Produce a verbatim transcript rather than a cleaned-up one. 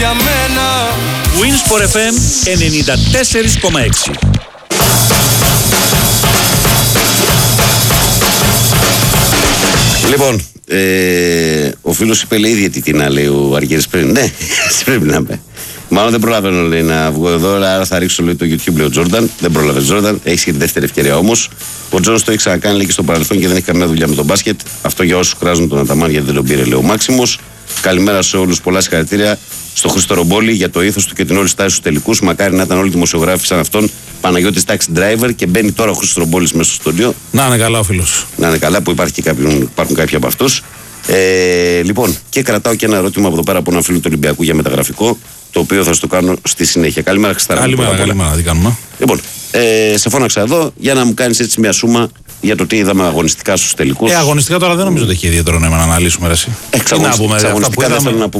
για μένα. Winsport εφ εμ ενενήντα τέσσερα κόμμα έξι. Λοιπόν, ε, ο φίλος είπε, λέει, διαιτητή να λέει ο Αργύρης πριν. Ναι, έτσι πρέπει να πει. Μάλλον δεν προλαβαίνω, λέει, να βγω εδώ, άρα θα ρίξω, λέει, το YouTube, λέει ο Τζόρνταν. Δεν πρόλαβε Τζόρνταν, έχει και τη δεύτερη ευκαιρία όμως. Ο Τζόνς το έχει ξανακάνει, λέει, και στο παρελθόν και δεν έχει καμία δουλειά με τον μπάσκετ. Αυτό για όσους κράζουν τον Αταμάν, γιατί δεν τον πήρε, λέει ο Μάξιμος. Καλημέρα σε όλους, πολλά συγχαρητήρια στο Χρήστο Ρομπόλη για το ήθος του και την όλη στάση στους τελικούς. Μακάρι να ήταν όλοι οι δημοσιογράφοι σαν αυτόν. Παναγιώτης Taxi Driver, και μπαίνει τώρα ο Χρήστος Ρομπόλης μέσα στο στούντιο. Να είναι καλά ο φίλος. Να είναι καλά, που υπάρχει και κάποιον, υπάρχουν κάποιοι από αυτούς. Ε, λοιπόν, και κρατάω και ένα ερώτημα από εδώ πέρα από έναν φίλο του Ολυμπιακού για μεταγραφικό, το οποίο θα στο κάνω στη συνέχεια. Καλημέρα, Χριστάρα. Καλημέρα, καλημέρα, τι κάνουμε. Λοιπόν, ε, σε φώναξα εδώ για να μου κάνεις έτσι μια σούμα για το τι είδαμε αγωνιστικά στους τελικούς. Ε, αγωνιστικά τώρα δεν νομίζω ότι έχει ιδιαίτερο νόημα να αναλύσουμε. Ρε, Εξαγωνιστικά δεν θέλω να πούμε.